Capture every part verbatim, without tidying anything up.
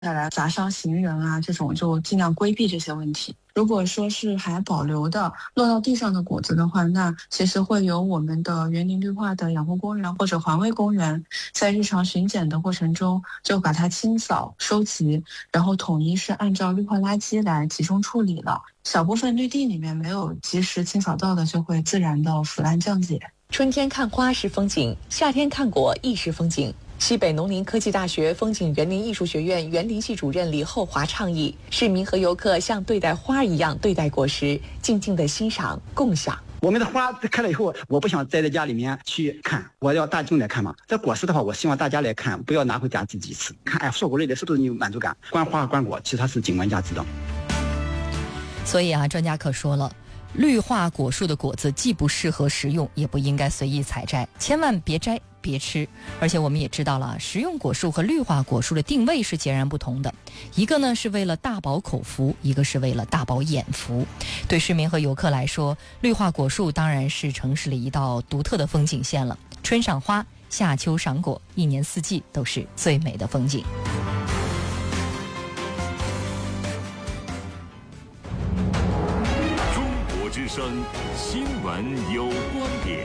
再来砸伤行人啊，这种就尽量规避这些问题。如果说是还保留的落到地上的果子的话，那其实会由我们的园林绿化的养护公园或者环卫公园在日常巡检的过程中就把它清扫收集，然后统一是按照绿化垃圾来集中处理了。小部分绿地里面没有及时清扫到的，就会自然的腐烂降解。 春天看花是风景，夏天看果亦是风景。西北农林科技大学风景园林艺术学院园林系主任李厚华倡议，市民和游客像对待花一样对待果实，静静的欣赏共享。 我们的花开了以后，我不想待在家里面去看，我要大众来看嘛。这果实的话，我希望大家来看，不要拿回家自己吃。看，哎，硕果累累，是不是你有满足感？观花和观果，其实它是景观价值的。 所以啊，专家可说了，绿化果树的果子既不适合食用，也不应该随意采摘，千万别摘别吃。而且我们也知道了，食用果树和绿化果树的定位是截然不同的，一个呢是为了大饱口福，一个是为了大饱眼福。对市民和游客来说，绿化果树当然是城市里一道独特的风景线了。春赏花，夏秋赏果，一年四季都是最美的风景。 中国之声新闻有观点。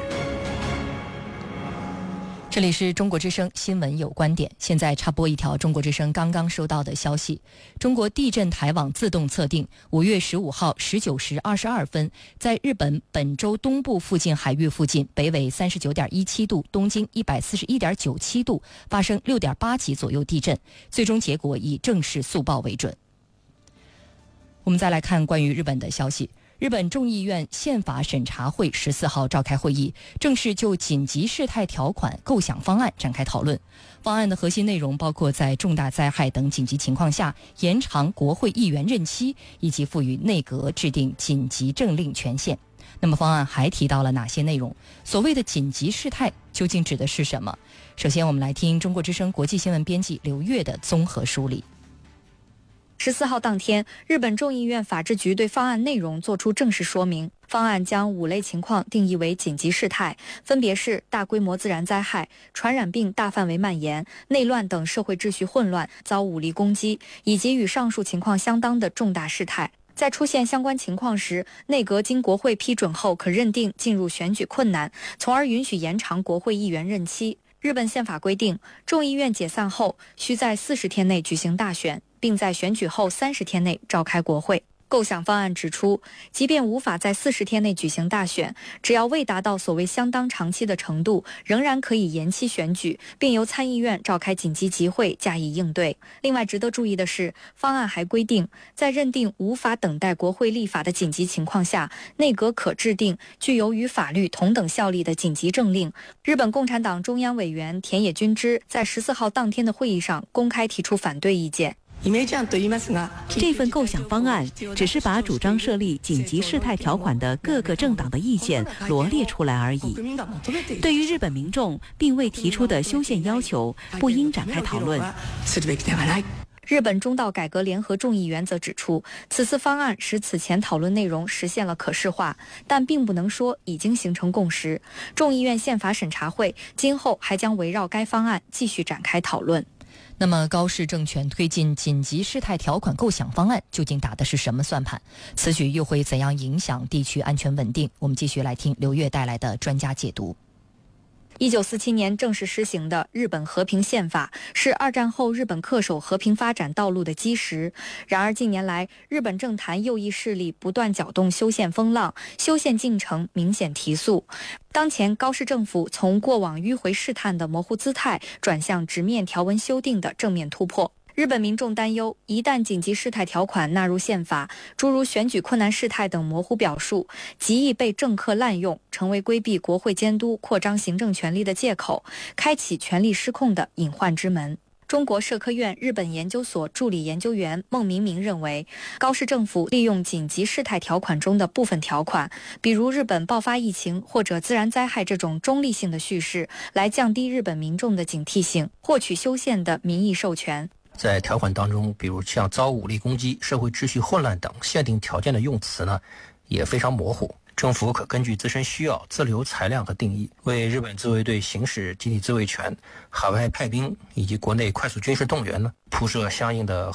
这里是中国之声新闻有观点，现在插播一条中国之声刚刚收到的消息。中国地震台网自动测定，五月十五号十九时二十二分，在日本本州东部附近海域附近，北纬三十九点一七度，东经一百四十一点九七度，发生六点八级左右地震，最终结果以正式速报为准。我们再来看关于日本的消息。日本众议院宪法审查会十四号召开会议，正式就紧急事态条款构想方案展开讨论。方案的核心内容包括在重大灾害等紧急情况下延长国会议员任期，以及赋予内阁制定紧急政令权限。那么方案还提到了哪些内容？所谓的紧急事态究竟指的是什么？首先我们来听中国之声国际新闻编辑刘越的综合梳理。 十四号当天，日本众议院法制局对方案内容作出正式说明。方案将五类情况定义为紧急事态，分别是大规模自然灾害、传染病大范围蔓延、内乱等社会秩序混乱、遭武力攻击，以及与上述情况相当的重大事态。在出现相关情况时，内阁经国会批准后可认定进入选举困难，从而允许延长国会议员任期。日本宪法规定，众议院解散后需在四十天内举行大选，并在选举后三十天内召开国会。构想方案指出，即便无法在四十天内举行大选，只要未达到所谓相当长期的程度，仍然可以延期选举，并由参议院召开紧急集会加以应对。另外值得注意的是，方案还规定，在认定无法等待国会立法的紧急情况下，内阁可制定具有与法律同等效力的紧急政令。日本共产党中央委员田野君之在十四号当天的会议上公开提出反对意见。 这份构想方案只是把主张设立紧急事态条款的各个政党的意见罗列出来而已。对于日本民众并未提出的修宪要求，不应展开讨论。 日本中道改革联合众议员则指出，此次方案使此前讨论内容实现了可视化，但并不能说已经形成共识。众议院宪法审查会今后还将围绕该方案继续展开讨论。 那么高市政权推进紧急事态条款构想方案究竟打的是什么算盘？此举又会怎样影响地区安全稳定？我们继续来听刘越带来的专家解读。 一九四七年正式施行的日本和平宪法是二战后日本恪守和平发展道路的基石。然而近年来，日本政坛右翼势力不断搅动修宪风浪，修宪进程明显提速。当前高市政府从过往迂回试探的模糊姿态，转向直面条文修订的正面突破。日本民众担忧，一旦紧急事态条款纳入宪法，诸如选举困难事态等模糊表述，极易被政客滥用，成为规避国会监督、扩张行政权力的借口，开启权力失控的隐患之门。中国社科院日本研究所助理研究员孟明明认为，高市政府利用紧急事态条款中的部分条款，比如日本爆发疫情或者自然灾害这种中立性的叙事，来降低日本民众的警惕性，获取修宪的民意授权。 在条款当中，比如像遭武力攻击、社会秩序混乱等限定条件的用词呢，也非常模糊。 政府可根据自身需要自留裁量和定义，为日本自卫队行使集体自卫权、海外派兵以及国内快速军事动员呢铺设相应的